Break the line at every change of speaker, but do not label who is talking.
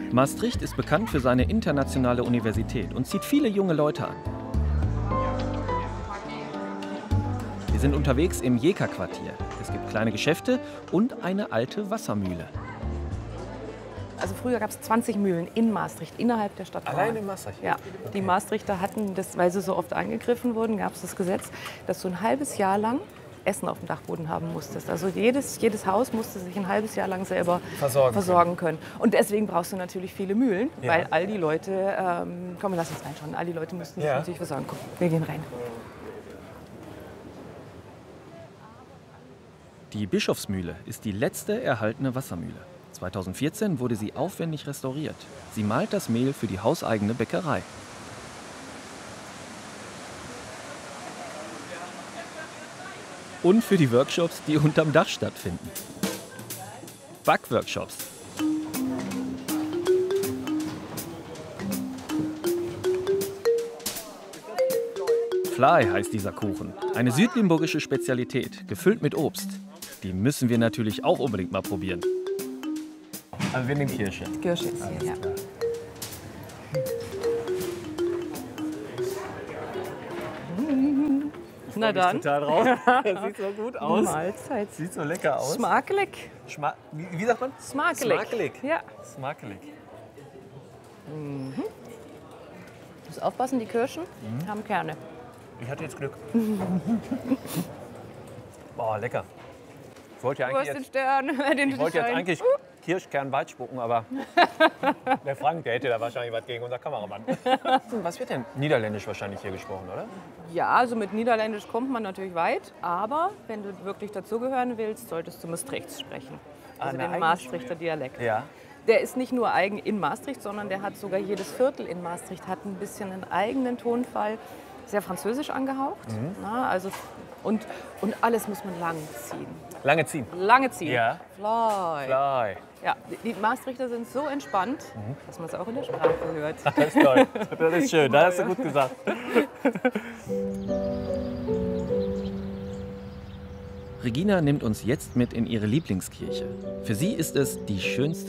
Maastricht ist bekannt für seine internationale Universität und zieht viele junge Leute an. Wir sind unterwegs im Jeka-Quartier. Es gibt kleine Geschäfte und eine alte Wassermühle.
Also früher gab es 20 Mühlen in Maastricht, innerhalb der Stadt.
Allein in Maastricht?
Ja,
Okay.
die Maastrichter hatten, das, weil sie so oft angegriffen wurden, gab es das Gesetz, dass du ein halbes Jahr lang Essen auf dem Dachboden haben musstest. Also jedes Haus musste sich ein halbes Jahr lang selber versorgen können. Und deswegen brauchst du natürlich viele Mühlen, weil all die Leute, komm, lass uns reinschauen, all die Leute mussten sich natürlich versorgen. Komm, wir gehen rein.
Die Bischofsmühle ist die letzte erhaltene Wassermühle. 2014 wurde sie aufwendig restauriert. Sie mahlt das Mehl für die hauseigene Bäckerei. Und für die Workshops, die unterm Dach stattfinden. Backworkshops. Fly heißt dieser Kuchen. Eine südlimburgische Spezialität, gefüllt mit Obst. Die müssen wir natürlich auch unbedingt mal probieren.
Also wir nehmen Kirsche.
Kirsche ist hier, ja. Na dann.
Total drauf. Das sieht so gut aus.
Mahlzeit.
Sieht so lecker aus.
Smakelig.
Wie sagt man?
Smakelig.
Smakelig.
Ja.
Smakelig.
Du musst aufpassen, die Kirschen haben Kerne.
Ich hatte jetzt Glück. Boah, lecker. Ich wollte ja
Du hast
eigentlich
den
jetzt,
Stern, den
ich wollte jetzt
Schein.
eigentlich Kirschkernwald spucken, aber der Frank, der hätte da wahrscheinlich was gegen unser Kameramann. Was wird denn Niederländisch wahrscheinlich hier gesprochen, oder?
Ja, also mit Niederländisch kommt man natürlich weit, aber wenn du wirklich dazugehören willst, solltest du Maastrichts sprechen. Also
na,
den
eigentlich-
Maastrichter Dialekt.
Ja.
Der ist nicht nur eigen in Maastricht, sondern der hat sogar jedes Viertel in Maastricht hat ein bisschen einen eigenen Tonfall, sehr französisch angehaucht. Na, also und alles muss man lang ziehen.
Lange ziehen.
Lange ziehen.
Ja.
Fly.
Fly.
Ja, die Maastrichter sind so entspannt, dass man es auch in der Sprache hört.
Das ist toll. Das ist schön. Das hast du gut gesagt.
Regina nimmt uns jetzt mit in ihre Lieblingskirche. Für sie ist es die schönste